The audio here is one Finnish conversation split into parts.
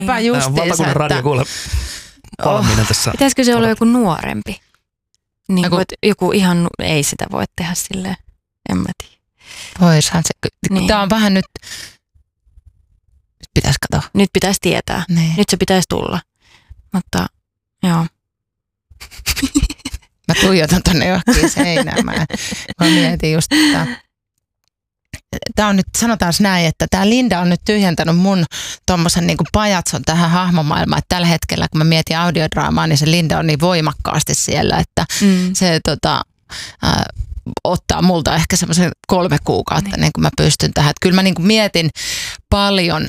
Valtakunnan radio kuule valmiina tässä. Pitäisikö se olla joku nuorempi? Niin joku ihan, ei sitä voi tehdä silleen, en mä tiedä. Voishan se, niin. Tämä on vähän nyt pitäisi katsoa. Nyt pitäisi tietää. Niin. Nyt se pitäisi tulla. Mutta joo. Mä tuijotan tonne johonkin seinään. Mä mietin just, että tämä on nyt, sanotaan näin, että tämä Linda on nyt tyhjentänyt mun tommosen niin kuin pajatson tähän hahmomaailmaan, että tällä hetkellä kun mä mietin audiodraamaa, niin se Linda on niin voimakkaasti siellä, että se ottaa multa ehkä semmoisen 3 kuukautta, niin kuin mä pystyn tähän. Että kyllä mä niin kuin mietin paljon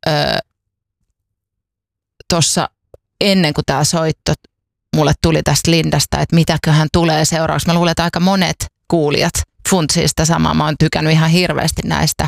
tuossa ennen kuin tämä soitto mulle tuli tästä Lindasta, että mitäköhän tulee seuraavaksi. Mä luulen, että aika monet kuulijat funtsii sitä samaa. Mä oon tykännyt ihan hirveästi näistä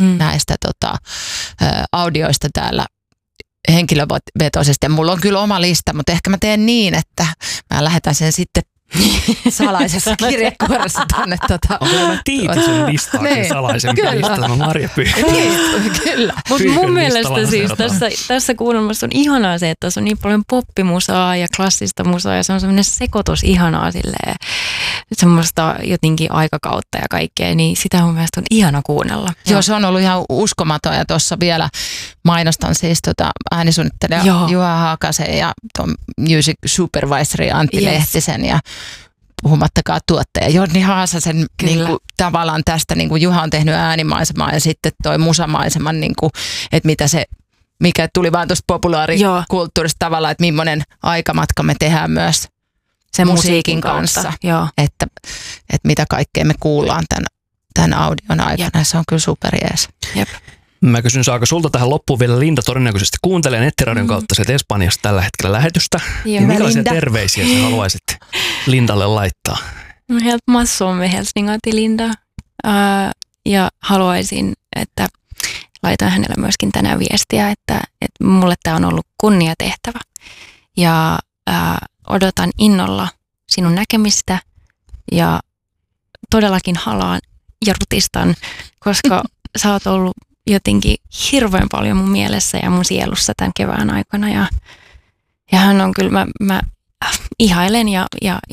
audioista täällä henkilövetoisesti. Ja mulla on kyllä oma lista, mutta ehkä mä teen niin, että mä lähetän sen sitten salaisessa kirjekuoressa tonne. Onko tämä Tiitisen listaakin salaisempi lista? No Marja Pyykkö. Kyllä. Mutta mun mielestä siis tässä kuunnelmassa on ihanaa se, että tässä on niin paljon poppimusaa ja klassista musaa ja se on semmoinen sekoitus ihanaa silleen, semmoista jotenkin aikakautta ja kaikkea, niin sitä mun mielestä on ihana kuunnella. Joo, se on ollut ihan uskomaton ja tuossa vielä mainostan siis äänisuunnittelija Juha Haakasen ja music supervisory Antti Lehtisen ja puhumattakaan tuottaja Jonni Haasasen niin kuin, tavallaan tästä, niin kuin Juha on tehnyt äänimaisemaa ja sitten toi musamaiseman, niin kuin, että mikä tuli vaan tuosta populaarikulttuurista tavallaan, että millainen aikamatka me tehdään myös sen musiikin kanssa. Että mitä kaikkea me kuullaan tämän audion aikana. Se on kyllä superjees. Jep. Mä kysyn, saako sulta tähän loppuun vielä Linda todennäköisesti kuuntelee nettiradion kautta sieltä Espanjasta tällä hetkellä lähetystä. Niin millaisia terveisiä sä haluaisit Lindalle laittaa? Helt massor med hälsningar till Linda. Ja haluaisin, että laitan hänelle myöskin tänään viestiä, että mulle tämä on ollut kunniatehtävä. Ja odotan innolla sinun näkemistä ja todellakin halaan ja rutistan, koska sä oot ollut jotenkin hirveän paljon mun mielessä ja mun sielussa tämän kevään aikana. Ja hän on kyllä, mä ihailen ja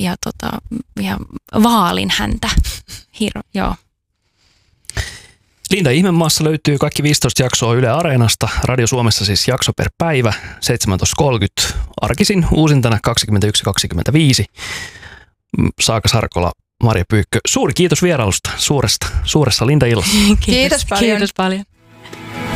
vaalin häntä. Joo. Linda Ihmemaassa löytyy kaikki 15 jaksoa Yle Areenasta. Radio Suomessa siis jakso per päivä, 17.30. Arkisin uusintana 21.25. Saaka Sarkola, Marja Pyykkö. Suuri kiitos vierailusta suuressa Linda-illassa. Kiitos paljon. Kiitos paljon.